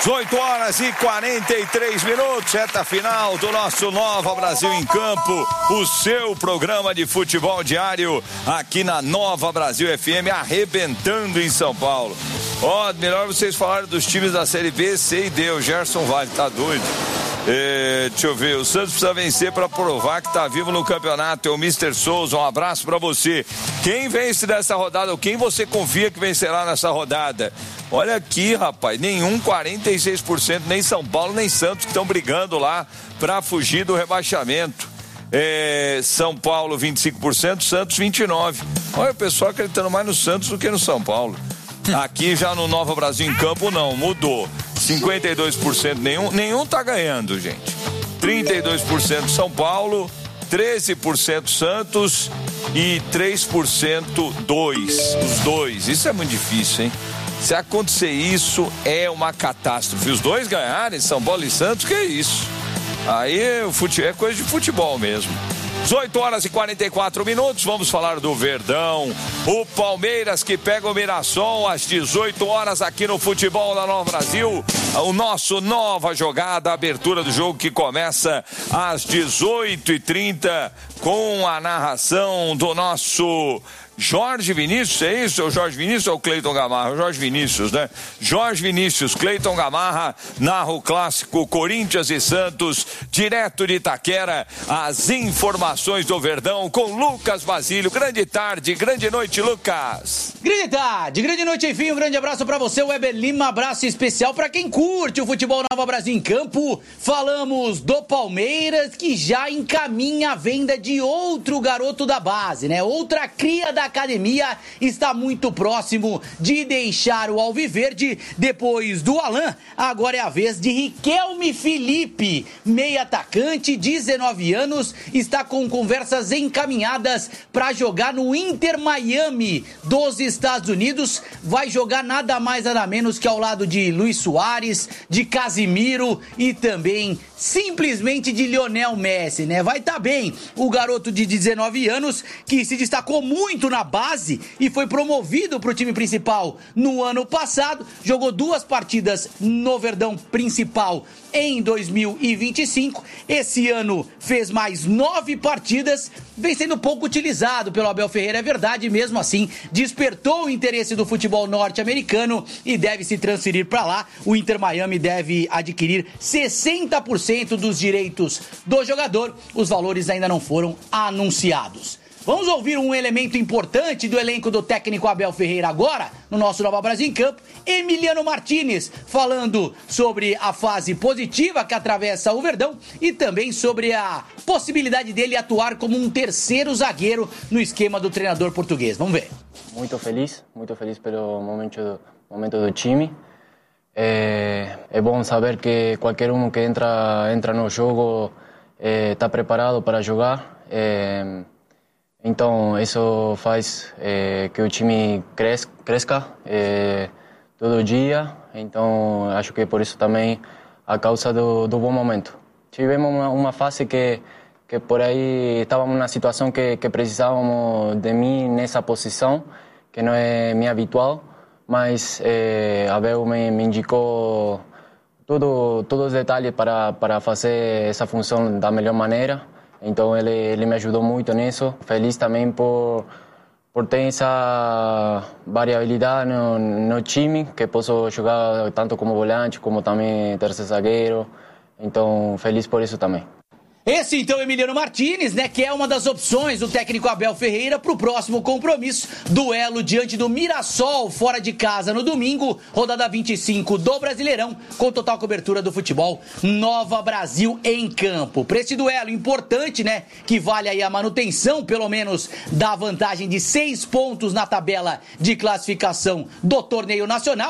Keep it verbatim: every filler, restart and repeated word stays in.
dezoito horas e quarenta e três minutos, reta final do nosso Nova Brasil em Campo, o seu programa de futebol diário aqui na Nova Brasil F M, arrebentando em São Paulo. Ó, oh, melhor vocês falarem dos times da Série B, C e D, o Gerson Vale, tá doido? É, deixa eu ver, o Santos precisa vencer para provar que tá vivo no campeonato. É o mister Souza, um abraço para você. Quem vence dessa rodada, ou quem você confia que vencerá nessa rodada? Olha aqui, rapaz, nenhum, quarenta e seis por cento, nem São Paulo, nem Santos, que estão brigando lá para fugir do rebaixamento. É, São Paulo vinte e cinco por cento, Santos vinte e nove por cento. Olha o pessoal acreditando mais no Santos do que no São Paulo. Aqui já no Nova Brasil em Campo não, mudou. cinquenta e dois por cento, nenhum, nenhum tá ganhando, gente. trinta e dois por cento São Paulo, treze por cento Santos e três por cento dois, os dois. Isso é muito difícil, hein? Se acontecer isso, é uma catástrofe. Os dois ganharem, São Paulo e Santos, que é isso? Aí é coisa de futebol mesmo. dezoito horas e quarenta e quatro minutos, vamos falar do Verdão, o Palmeiras que pega o Mirassol às dezoito horas aqui no Futebol da Nova Brasil, o nosso Nova Jogada, a abertura do jogo que começa às dezoito e trinta com a narração do nosso Jorge Vinícius, é isso? É o Jorge Vinícius ou o Cleiton Gamarra? O Jorge Vinícius, né? Jorge Vinícius, Cleiton Gamarra, narra o clássico Corinthians e Santos, direto de Itaquera, as informações do Verdão com Lucas Basílio. Grande tarde, grande noite, Lucas. Grande tarde, grande noite, enfim, um grande abraço pra você, Weber Lima, abraço especial pra quem curte o futebol Nova Brasil em Campo. Falamos do Palmeiras, que já encaminha a venda de outro garoto da base, né? Outra cria da academia, está muito próximo de deixar o Alviverde. Depois do Alan, agora é a vez de Riquelme Felipe, meia atacante, dezenove anos, está com conversas encaminhadas para jogar no Inter Miami dos Estados Unidos. Vai jogar nada mais nada menos que ao lado de Luis Soares, de Casimiro e também simplesmente de Lionel Messi, né? Vai estar tá bem o garoto de dezenove anos, que se destacou muito na base e foi promovido para o time principal no ano passado, jogou duas partidas no Verdão principal em dois mil e vinte e cinco, esse ano fez mais nove partidas, vem sendo pouco utilizado pelo Abel Ferreira, é verdade, mesmo assim despertou o interesse do futebol norte-americano e deve se transferir para lá. O Inter Miami deve adquirir sessenta por cento dos direitos do jogador, os valores ainda não foram anunciados. Vamos ouvir um elemento importante do elenco do técnico Abel Ferreira agora, no nosso Nova Brasil em Campo, Emiliano Martinez, falando sobre a fase positiva que atravessa o Verdão e também sobre a possibilidade dele atuar como um terceiro zagueiro no esquema do treinador português. Vamos ver. Muito feliz, muito feliz pelo momento, momento do time. É, é bom saber que qualquer um que entra, entra no jogo está é, preparado para jogar. É, Então, isso faz é, que o time cres, cresça é, todo dia. Então, acho que por isso também a causa do, do bom momento. Tivemos uma, uma fase que, que por aí estávamos na situação que, que precisávamos de mim nessa posição, que não é minha habitual, mas é, Abel me, me indicou tudo, todos os detalhes para, para fazer essa função da melhor maneira. Então ele, ele me ajudou muito nisso. Feliz também por, por ter essa variabilidade no, no time, que posso jogar tanto como volante, como também terceiro zagueiro. Então feliz por isso também. Esse então Emiliano Martinez, né, que é uma das opções do técnico Abel Ferreira para o próximo compromisso, duelo diante do Mirassol, fora de casa no domingo, rodada vinte e cinco do Brasileirão, com total cobertura do futebol Nova Brasil em Campo. Para esse duelo importante, né, que vale aí a manutenção, pelo menos, da vantagem de seis pontos na tabela de classificação do torneio nacional.